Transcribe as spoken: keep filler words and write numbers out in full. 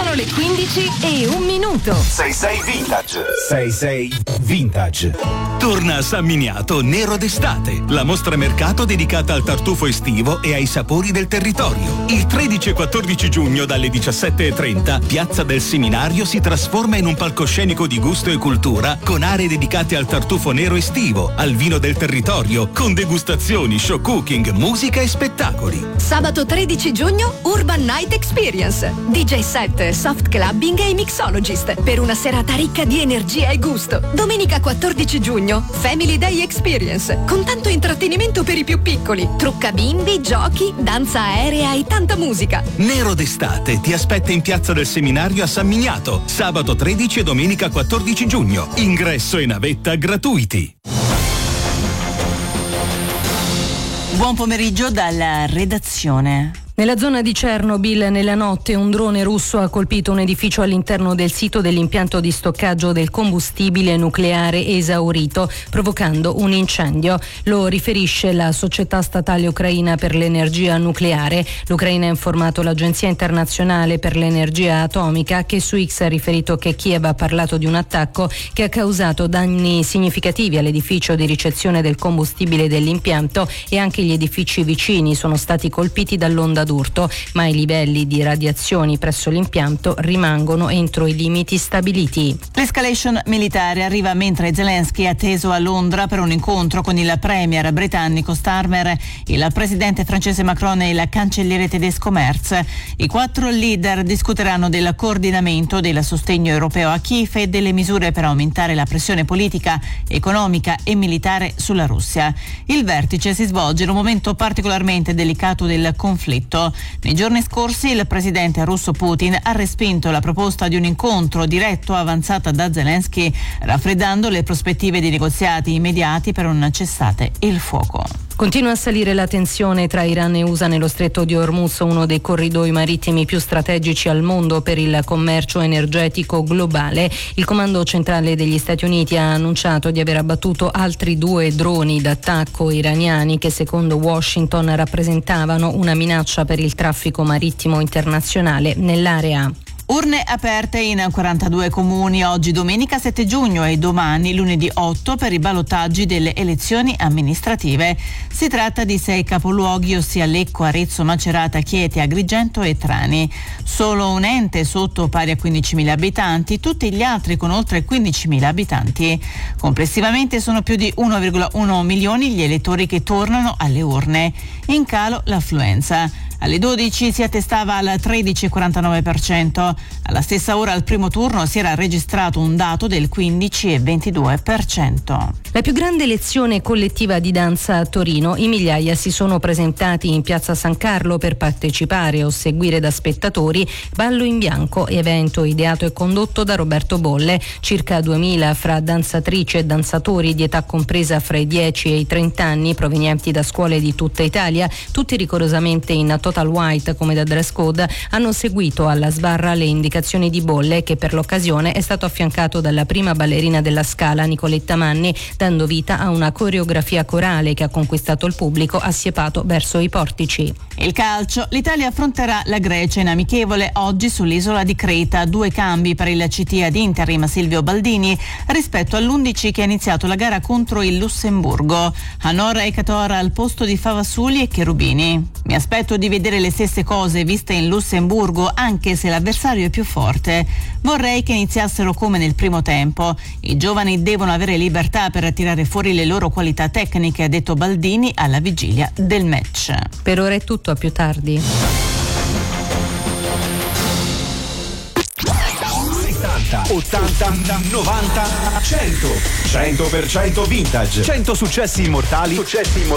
Sono le quindici e un minuto. sei sei Vintage. sei sei Vintage. Torna a San Miniato Nero d'estate, la mostra mercato dedicata al tartufo estivo e ai sapori del territorio. Il tredici e quattordici giugno dalle diciassette e trenta, Piazza del Seminario si trasforma in un palcoscenico di gusto e cultura con aree dedicate al tartufo nero estivo, al vino del territorio, con degustazioni, show cooking, musica e spettacoli. Sabato tredici giugno Urban Night Experience, D J set, soft clubbing e mixologist per una serata ricca di energia e gusto. Domenica quattordici giugno Family Day Experience con tanto intrattenimento per i più piccoli, trucca bimbi, giochi, danza aerea e tanta musica. Nero d'estate ti aspetta in Piazza del Seminario a San Miniato, sabato tredici e domenica quattordici giugno. Ingresso e navetta gratuiti. Buon pomeriggio dalla redazione. Nella zona di Chernobyl, nella notte, un drone russo ha colpito un edificio all'interno del sito dell'impianto di stoccaggio del combustibile nucleare esaurito, provocando un incendio. Lo riferisce la società statale ucraina per l'energia nucleare. L'Ucraina ha informato l'Agenzia internazionale per l'energia atomica, che su X ha riferito che Kiev ha parlato di un attacco che ha causato danni significativi all'edificio di ricezione del combustibile dell'impianto, e anche gli edifici vicini sono stati colpiti dall'onda d'urto, ma i livelli di radiazioni presso l'impianto rimangono entro i limiti stabiliti. L'escalation militare arriva mentre Zelensky è atteso a Londra per un incontro con il premier britannico Starmer, il presidente francese Macron e il cancelliere tedesco Merz. I quattro leader discuteranno del coordinamento del sostegno europeo a Kiev e delle misure per aumentare la pressione politica, economica e militare sulla Russia. Il vertice si svolge in un momento particolarmente delicato del conflitto. Nei giorni scorsi il presidente russo Putin ha respinto la proposta di un incontro diretto avanzata da Zelensky, raffreddando le prospettive di negoziati immediati per un cessate il fuoco. Continua a salire la tensione tra Iran e U S A nello stretto di Hormuz, uno dei corridoi marittimi più strategici al mondo per il commercio energetico globale. Il comando centrale degli Stati Uniti ha annunciato di aver abbattuto altri due droni d'attacco iraniani che secondo Washington rappresentavano una minaccia per il traffico marittimo internazionale nell'area. Urne aperte in quarantadue comuni oggi domenica sette giugno e domani lunedì otto per i ballottaggi delle elezioni amministrative. Si tratta di sei capoluoghi, ossia Lecco, Arezzo, Macerata, Chieti, Agrigento e Trani. Solo un ente sotto pari a quindicimila abitanti, tutti gli altri con oltre quindicimila abitanti. Complessivamente sono più di uno virgola uno milioni gli elettori che tornano alle urne. In calo l'affluenza. Alle dodici si attestava al tredici virgola quarantanove per cento. Alla stessa ora al primo turno si era registrato un dato del quindici virgola ventidue per cento. La più grande lezione collettiva di danza a Torino, in migliaia si sono presentati in Piazza San Carlo per partecipare o seguire da spettatori Ballo in Bianco, evento ideato e condotto da Roberto Bolle. Circa duemila fra danzatrici e danzatori di età compresa fra i dieci e i trenta anni, provenienti da scuole di tutta Italia, tutti rigorosamente in total white come da dress code, hanno seguito alla sbarra le indicazioni di Bolle, che per l'occasione è stato affiancato dalla prima ballerina della Scala, Nicoletta Manni, dando vita a una coreografia corale che ha conquistato il pubblico assiepato verso i portici. Il calcio, l'Italia affronterà la Grecia in amichevole oggi sull'isola di Creta, due cambi per il C T ad interim Silvio Baldini rispetto all'undici che ha iniziato la gara contro il Lussemburgo. Hanor e Cator al posto di Favasuli e Cherubini. Mi aspetto di vedere le stesse cose viste in Lussemburgo, anche se l'avversario è più forte. Vorrei che iniziassero come nel primo tempo. I giovani devono avere libertà per tirare fuori le loro qualità tecniche, ha detto Baldini alla vigilia del match. Per ora è tutto, a più tardi. ottanta, novanta, cento. cento per cento vintage. cento successi immortali. Successi immortali.